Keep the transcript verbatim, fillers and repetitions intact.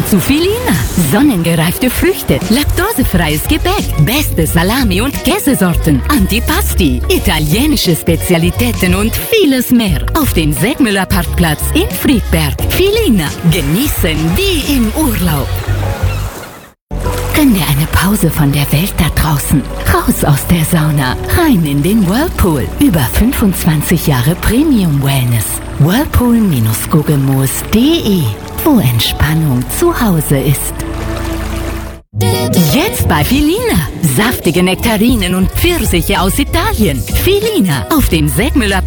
Komm zu Filina. Sonnengereifte Früchte, laktosefreies Gebäck, beste Salami- und Käsesorten, Antipasti, italienische Spezialitäten und vieles mehr. Auf dem Segmüller Parkplatz in Friedberg. Filina. Genießen wie im Urlaub. Gönn dir eine Pause von der Welt da draußen. Raus aus der Sauna. Rein in den Whirlpool. Über fünfundzwanzig Jahre Premium Wellness. whirlpool Bindestrich guggemoos Punkt de, wo Entspannung zu Hause ist. Jetzt bei Filina. Saftige Nektarinen und Pfirsiche aus Italien. Filina auf dem Segmüller